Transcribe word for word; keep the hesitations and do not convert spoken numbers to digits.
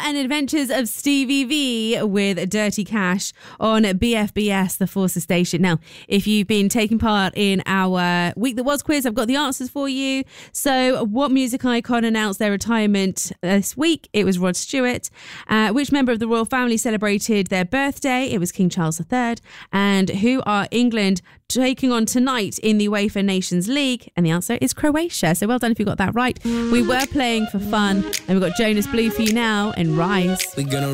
and Adventures of Stevie V with Dirty Cash on B F B S, the Forces Station. Now, if you've been taking part in our Week That Was quiz, I've got the answers for you. So, what music icon announced their retirement this week? It was Rod Stewart. Uh, which member of the royal family celebrated their birthday? It was King Charles the Third. And who are England taking on tonight in the UEFA Nations League? And the answer is Croatia. So well done if you got that right. We were playing for fun, and we've got Jonas Blue for you now and Rise. We're gonna